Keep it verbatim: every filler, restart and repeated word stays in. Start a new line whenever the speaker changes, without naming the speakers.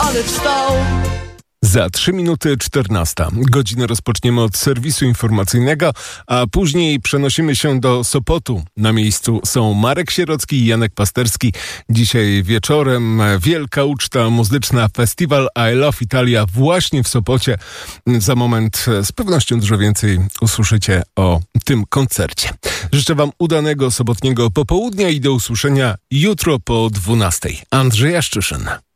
ale wstał.
Za trzy minuty czternasta. Godzinę rozpoczniemy od serwisu informacyjnego, a później przenosimy się do Sopotu. Na miejscu są Marek Sierocki i Janek Pasterski. Dzisiaj wieczorem wielka uczta muzyczna, festiwal I Love Italia właśnie w Sopocie. Za moment z pewnością dużo więcej usłyszycie o tym koncercie. Życzę wam udanego sobotniego popołudnia i do usłyszenia jutro po dwunastej. Andrzej Jaszczyszyn.